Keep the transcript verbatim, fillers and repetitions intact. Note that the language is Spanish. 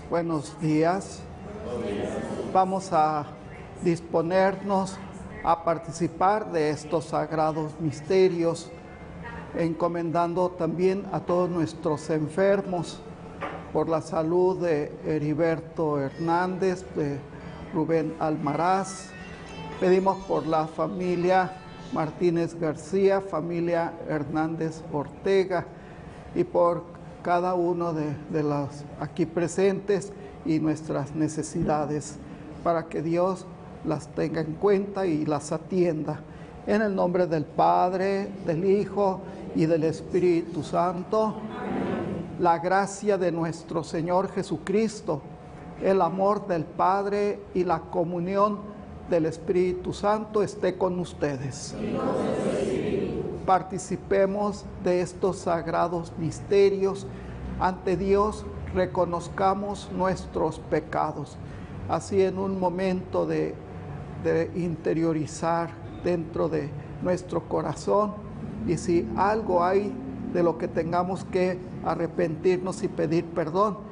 Buenos días. Vamos a disponernos a participar de estos sagrados misterios, encomendando también a todos nuestros enfermos por la salud de Heriberto Hernández, de Rubén Almaraz. Pedimos por la familia Martínez García, familia Hernández Ortega, y por cada uno de, de los aquí presentes y nuestras necesidades, para que Dios las tenga en cuenta y las atienda. En el nombre del Padre, del Hijo y del Espíritu Santo. La gracia de nuestro Señor Jesucristo, el amor del Padre y la comunión del Espíritu Santo esté con ustedes. Participemos de estos sagrados misterios. Ante Dios reconozcamos nuestros pecados. Así, en un momento de, de interiorizar dentro de nuestro corazón, y si algo hay de lo que tengamos que arrepentirnos y pedir perdón,